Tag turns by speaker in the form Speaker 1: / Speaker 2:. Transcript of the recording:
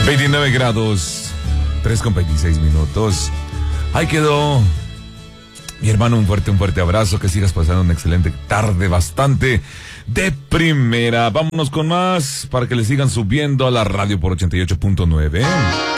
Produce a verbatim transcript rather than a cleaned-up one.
Speaker 1: veintinueve grados, tres con veintiséis minutos. Ahí quedó. Mi hermano, un fuerte, un fuerte abrazo. Que sigas pasando una excelente tarde, bastante de primera. Vámonos con más para que le sigan subiendo a la radio por ochenta y ocho punto nueve.